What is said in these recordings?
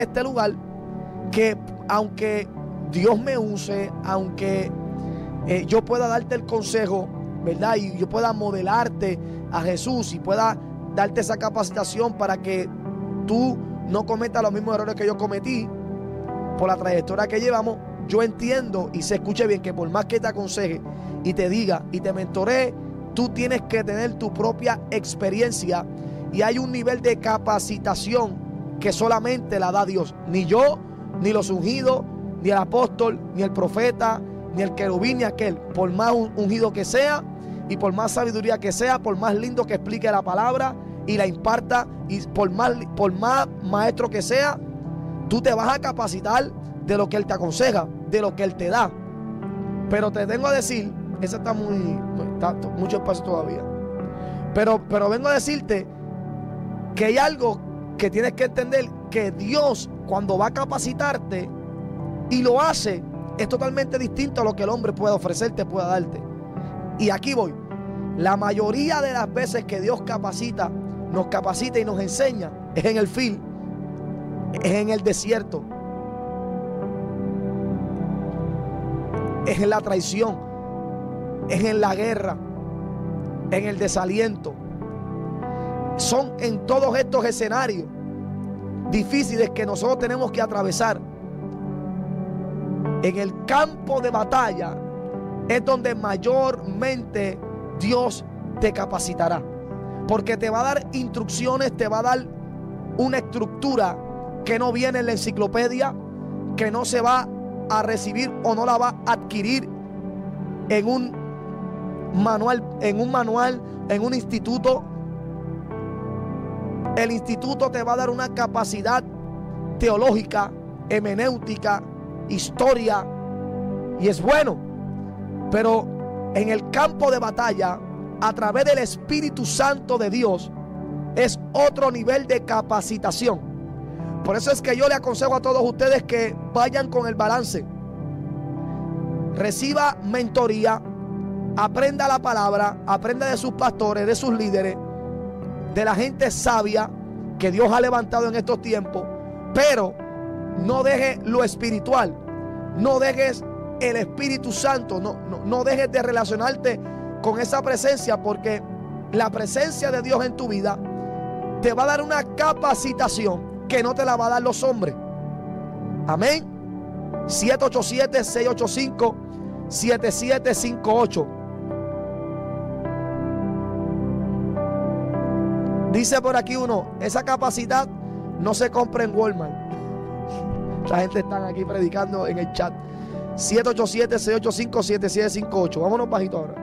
este lugar, que aunque Dios me use, aunque yo pueda darte el consejo, ¿verdad? Y yo pueda modelarte a Jesús y pueda darte esa capacitación para que tú no cometas los mismos errores que yo cometí por la trayectoria que llevamos. Yo entiendo y se escuche bien que por más que te aconseje y te diga y te mentoree, tú tienes que tener tu propia experiencia y hay un nivel de capacitación que solamente la da Dios. Ni yo, ni los ungidos, ni el apóstol, ni el profeta, ni el querubín, ni aquel. Por más ungido que sea y por más sabiduría que sea, por más lindo que explique la palabra y la imparta, y por más maestro que sea, tú te vas a capacitar de lo que Él te aconseja, de lo que Él te da. Pero te vengo a decir, ese está mucho espacio todavía. Pero vengo a decirte que hay algo que tienes que entender, que Dios cuando va a capacitarte y lo hace, es totalmente distinto a lo que el hombre puede ofrecerte, pueda darte. Y aquí voy. La mayoría de las veces que Dios nos capacita y nos enseña, es en el field, es en el desierto, es en la traición, es en la guerra, en el desaliento. Son en todos estos escenarios difíciles que nosotros tenemos que atravesar. En el campo de batalla es donde mayormente Dios te capacitará, porque te va a dar instrucciones, te va a dar una estructura que no viene en la enciclopedia, que no se va a recibir o no la va a adquirir en un manual, en un instituto. El instituto te va a dar una capacidad teológica, hermenéutica, historia, y es bueno, pero en el campo de batalla, a través del Espíritu Santo de Dios, es otro nivel de capacitación. Por eso es que yo le aconsejo a todos ustedes que vayan con el balance. Reciba mentoría, aprenda la palabra, aprenda de sus pastores, de sus líderes, de la gente sabia que Dios ha levantado en estos tiempos, pero no dejes lo espiritual, no dejes el Espíritu Santo, no dejes de relacionarte con esa presencia, porque la presencia de Dios en tu vida te va a dar una capacitación que no te la va a dar los hombres. Amén. 787-685-7758. Dice por aquí uno, esa capacidad no se compra en Walmart. La gente está aquí predicando en el chat. 787-685-7758. Vámonos bajito ahora.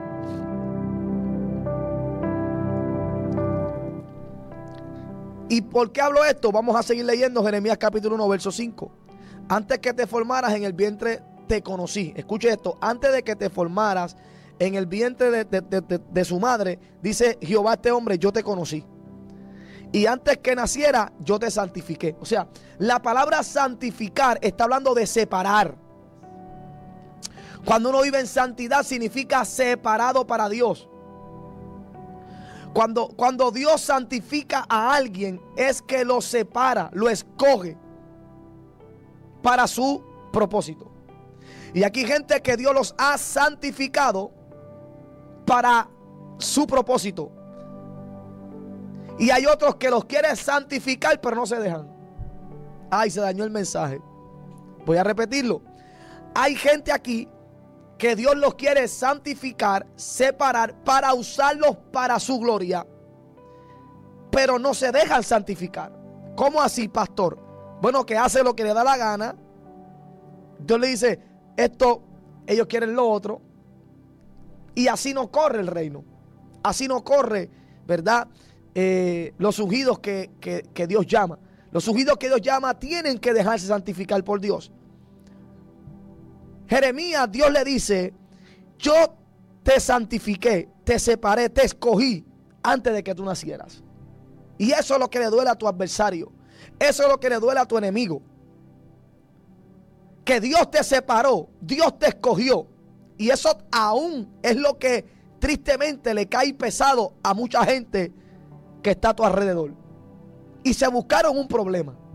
¿Y por qué hablo esto? Vamos a seguir leyendo Jeremías capítulo 1, verso 5. Antes que te formaras en el vientre te conocí. Escuche esto. Antes de que te formaras en el vientre de su madre, dice Jehová este hombre, yo te conocí. Y antes que naciera, yo te santifiqué. O sea, la palabra santificar está hablando de separar. Cuando uno vive en santidad, significa separado para Dios. Cuando Dios santifica a alguien, es que lo separa, lo escoge para su propósito. Y aquí hay gente que Dios los ha santificado para su propósito. Y hay otros que los quiere santificar, pero no se dejan. Ay, se dañó el mensaje. Voy a repetirlo. Hay gente aquí que Dios los quiere santificar, separar, para usarlos para su gloria, pero no se dejan santificar. ¿Cómo así, pastor? Bueno, que hace lo que le da la gana. Dios le dice, esto, ellos quieren lo otro. Y así no corre el reino. Así no corre, ¿verdad? Los ungidos que Dios llama. Los ungidos que Dios llama tienen que dejarse santificar por Dios. Jeremías, Dios le dice, yo te santifiqué, te separé, te escogí antes de que tú nacieras. Y eso es lo que le duele a tu adversario. Eso es lo que le duele a tu enemigo. Que Dios te separó, Dios te escogió. Y eso aún es lo que tristemente le cae pesado a mucha gente que está a tu alrededor. Y se buscaron un problema.